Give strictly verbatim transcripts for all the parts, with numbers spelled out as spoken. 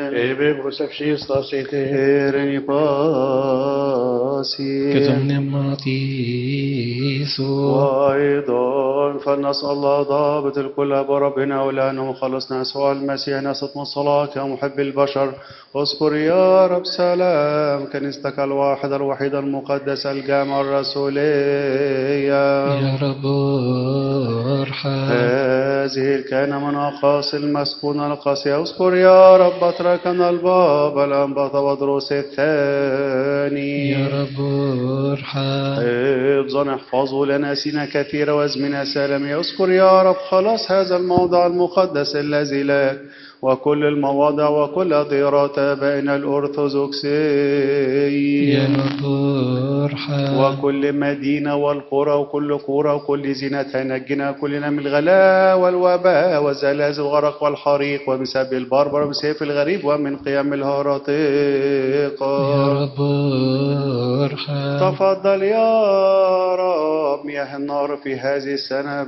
Ebe brosepsista setereni pasi. كتمني ماتيسو وأيضا فلنسأل الله ضابط الكل بربنا ولأنه خلصنا يسوع المسيح نسطنا الصلاة يا محب البشر. اذكر يا رب سلام كنيستك الواحدة الوحيدة المقدسة الجامعة الرسولية. يا رب ارحم هذه الكائنة من أقاصي المسكونة القاسية. اذكر يا رب بطركنا البابا الأنبا ودروس الثاني. يا رب ارحم حفظا احفظوا لنا سنة كثيرة وازمنة سالمية. اذكر يا رب خلاص هذا الموضع المقدس الذي لك وكل المواضع وكل ديرات بين الأرثوذكسي. يا رب ارحم وكل مدينة والقرى وكل قرى وكل زينة نجنا كلنا من الغلاء والوباء والزلازل والغرق والحريق ومن سب البربر ومن سيف الغريب ومن قيام الهراطقة. يا رب ارحم تفضل يا رب مياه النار في هذه السنة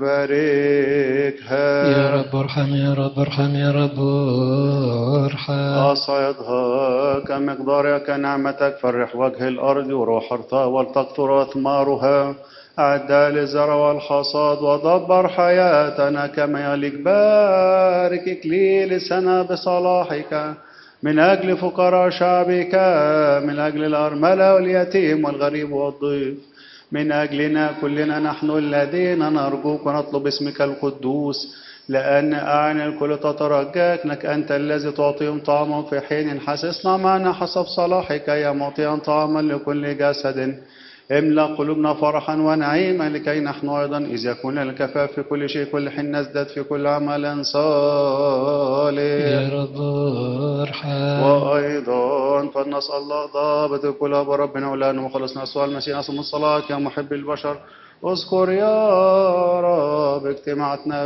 باركها. يا رب ارحم يا رب ارحم يا رب ارحم أصعدها كمقدارها كنعمتك فرح وجه الأرض وروح أرضها ولتكثر أثمارها. أعدها للزرع والحصاد ودبر حياتنا كما يليق. بارك إكليل سنة بصلاحك من أجل فقراء شعبك من أجل الأرملة واليتيم والغريب والضيف من أجلنا كلنا نحن الذين نرجوك ونطلب اسمك القدوس لأن أعين الكل تترجاك لك أنت الذي تعطيهم طعما في حين حسسنا معنا حسب صلاحك يا معطيا طعاما لكل جسد. املأ قلوبنا فرحا ونعيما لكي نحن أيضا إذ يكون الكفاف في كل شيء كل حين نزداد في كل عمل صالح. يا رب ارحم وأيضا فلنسأل الله ضابط الكل بربنا ولأنه خلصنا يسوع المسيح نصم الصلاة يا محب البشر. اذكر يا رب اجتماعتنا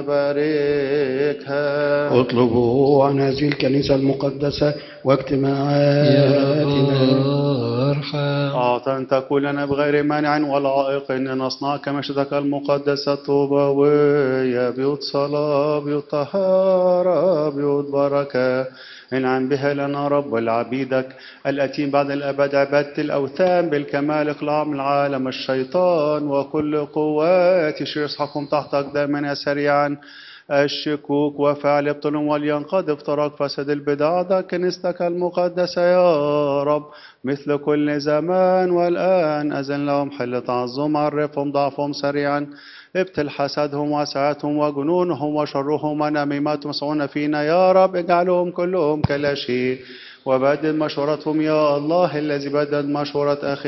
باركها. اطلبوا عن هذه الكنيسة المقدسة يا واجتماعاتنا. رب ارحم أعطى أن تكون لنا بغير مانع ولا عائق إن نصنع كمشيئتك المقدسة الطوبوية بيوت صلاة بيوت طهارة بيوت بركة. انعم بها لنا رب العبيدك الأتيم بعد الأبد عبادة الأوثان بالكمال اقلع من العالم الشيطان وكل قوات يسحقهم تحت أقدامنا سريعا. الشكوك وفعل ابطلهم ولينقض افتراق فسد البدع ده كنيستك المقدسة يا رب مثل كل زمان والآن أذن لهم حل تعظم عرفهم ضعفهم سريعا. ابتل حسدهم وسعتهم وجنونهم وشرهم ونميماتهم يسعون فينا يا رب اجعلهم كلهم كلا شيء وبدل مشورتهم يا الله الذي بدل مشورة أخي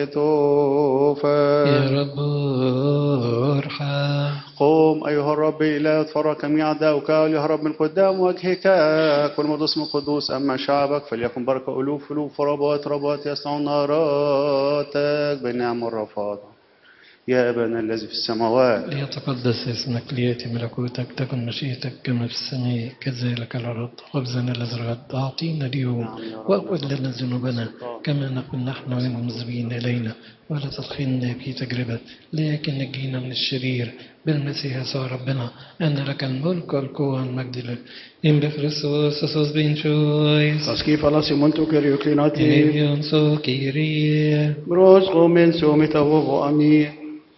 توفى. يا رب ارحم قوم أيها الرب لا يتفرق جميع أعداؤك وليهرب من قدام وجهك كل مقدس من قدوس. أما شعبك فليكن بركة ألوف ألوف وربوات ربوات يصنعون ناراتك بالنعم والرفاضة. يا أبانا الذي في السماوات ليتقدس اسمك ليأتي ملكوتك تكن مشيئتك كما في السماء كذلك على الأرض. خبزنا الذي الغد أعطينا اليوم واغفر لنا ذنوبنا كما نغفر نحن والمذنبين إلينا ولا تدخلنا في تجربة لكن نجينا من الشرير بالمسيح يسوع ربنا أن لك الملك والقوة والمجد لك إن بخريستوس أسوس بين شويس Taski falasi muntu kiriuklinati. إليون سو كيري Bros komen sumi tavovo ami.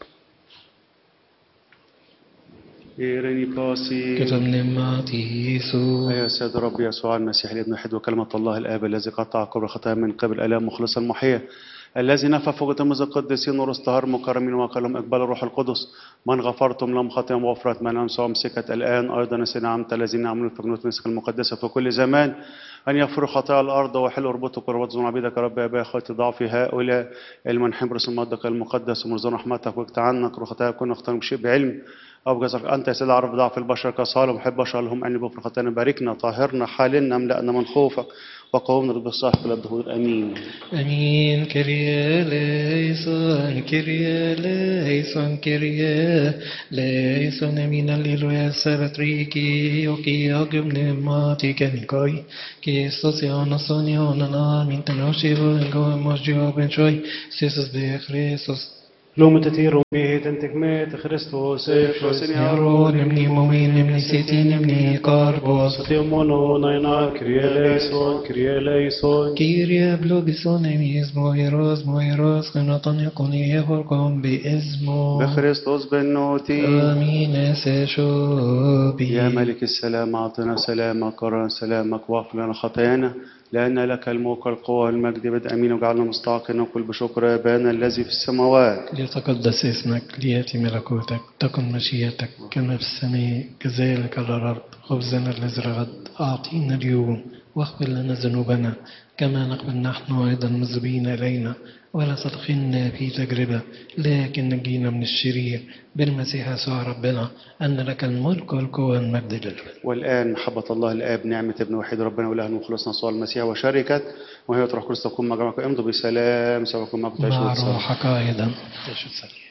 إيريني باسي. كتبنا ماتيسو يا سيد ربي يسوع المسيح الابن الوحيد وكلمة الله الآب الذي قطع كبر الخطايا من قبل آلام مخلص المحيا الذي نفى فوق تمز القديسين ورستهار مكرمين وقالهم اقبلوا الروح القدس من غفرتم لهم خطاياهم وغفرت من أنسوا مسكت الآن أيضا نسنعمت الذين عملوا في جنود مسك المقدسة في كل زمان أن يغفروا خطايا الأرض وحلوا ربطوا كربات زون عبيدك يا رب يا أبا أخواتي ضعفي هؤلاء المنحين برسم مدك المقدس ومرزون رحمتك وقت عنك وخطايا كنا اختاروا بشيء بعلم أو جزاك أنت يا سيد عرف ضعف البشر كصالح محب بشر لهم أن يبقوا خطايانا باركنا طاهرنا حالنا املأنا من خوفك وقومنا بالصالح كل الدهور آمين. أمين كريا ليسون كريا ليسون كريا ليسون أمين الليلويا سبتريكي يوكي أجمن ماتي كنكوي كيستوس يونسون يوننا من تنوشي بنكو مجيو بنشوي سيسوس بخريستوس لو متتيرون به تنتكمات خريستوس Efrosin يارون ابني موين ابني سيتين ابني كاربوس تيمونو ناينا كرياليسون كرياليسون كيريا بلوغسون اسمه هيروز مويروس خنطان يكون يفركم باسمه بخريستوس بنوتي. آمين سشوبي. يا ملك السلام أعطنا سلامك ورنا سلامك واغفر لنا خطايانا لأن لك الملك والقوة والمجد بدء أمين وجعلنا مستحقين نقول بشكر يا أبانا الذي في السماوات. ليتقدس اسمك ليأتي ملكوتك تكن مشيئتك كما في السماء كذلك على الأرض. خبزنا الذي غد أعطينا اليوم واغفر لنا ذنوبنا كما نغفر نحن أيضا المذنبين إلينا ولا تدخلنا في تجربة لكن نجينا من الشرير بالمسيح يسوع ربنا أن لك الملك والقوة والمجد للأبد. والآن محبة الله الآب نعمة ابن وحيد ربنا وإلهنا وخلصنا صلى المسيح وشركة وهي تروح كريستو تكون مع جماعكم امضوا بسلام سواء كن معكم تعيشوا مع وتصلوا. روحك أيضا.